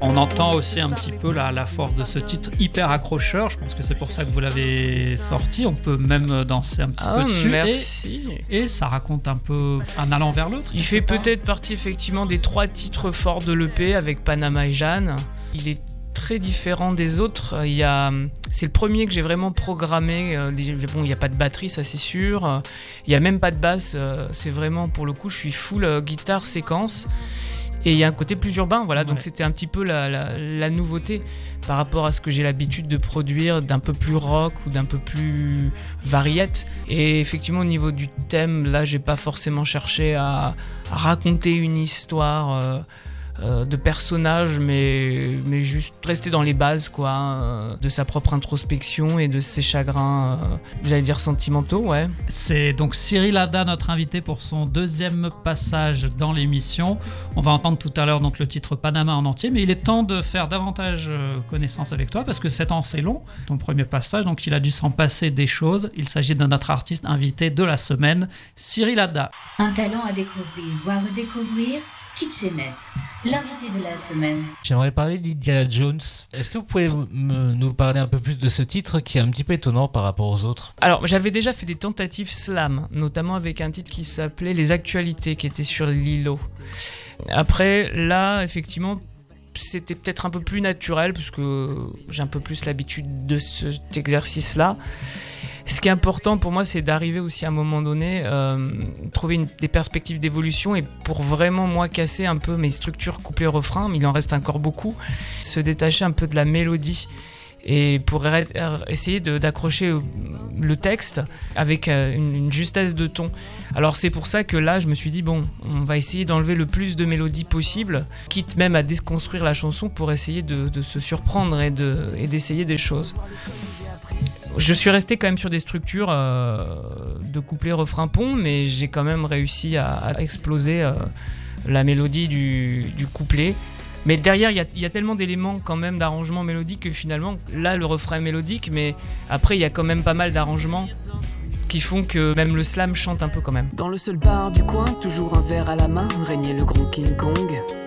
On entend aussi un petit peu la force de ce titre hyper accrocheur. Je pense que c'est pour ça que vous l'avez sorti. On peut même danser un petit peu dessus. Merci. Et ça raconte un peu un allant vers l'autre. Il fait peut-être partie effectivement des 3 titres forts de l'EP avec Panama et Jeanne. Il est très différent des autres. C'est le premier que j'ai vraiment programmé. Bon, il n'y a pas de batterie, ça c'est sûr. Il n'y a même pas de basse. C'est vraiment, pour le coup, je suis full guitare séquence. Et il y a un côté plus urbain, voilà. Donc c'était un petit peu la nouveauté par rapport à ce que j'ai l'habitude de produire, d'un peu plus rock ou d'un peu plus variette. Et effectivement, au niveau du thème, là, j'ai pas forcément cherché à raconter une histoire de personnage, mais juste rester dans les bases, quoi, de sa propre introspection et de ses chagrins, j'allais dire sentimentaux, ouais. C'est donc Cyril Hada, notre invité pour son 2e passage dans l'émission. On va entendre tout à l'heure donc le titre Panama en entier, mais il est temps de faire davantage connaissance avec toi parce que 7 ans c'est long, ton premier passage, donc il a dû s'en passer des choses. Il s'agit de notre artiste invité de la semaine, Cyril Hada. Un talent à découvrir ou à redécouvrir, Kitchenette, l'invité de la semaine. J'aimerais parler d'Indiana Jones. Est-ce que vous pouvez nous parler un peu plus de ce titre qui est un petit peu étonnant par rapport aux autres ? Alors, j'avais déjà fait des tentatives slam, notamment avec un titre qui s'appelait Les Actualités, qui était sur Lilo. Après, là, effectivement, c'était peut-être un peu plus naturel, puisque j'ai un peu plus l'habitude de cet exercice-là. Ce qui est important pour moi, c'est d'arriver aussi à un moment donné, trouver des perspectives d'évolution et pour vraiment, moi, casser un peu mes structures couplet-refrain, mais il en reste encore beaucoup, se détacher un peu de la mélodie et pour essayer d'accrocher le texte avec une justesse de ton. Alors c'est pour ça que là, je me suis dit, bon, on va essayer d'enlever le plus de mélodies possible, quitte même à déconstruire la chanson pour essayer de se surprendre et d'essayer des choses. Je suis resté quand même sur des structures de couplet, refrain, pont, mais j'ai quand même réussi à exploser la mélodie du couplet. Mais derrière, il y a tellement d'éléments quand même d'arrangement mélodique que finalement, là, le refrain est mélodique, mais après, il y a quand même pas mal d'arrangements qui font que même le slam chante un peu quand même. Dans le seul bar du coin, toujours un verre à la main, régnait le grand King Kong.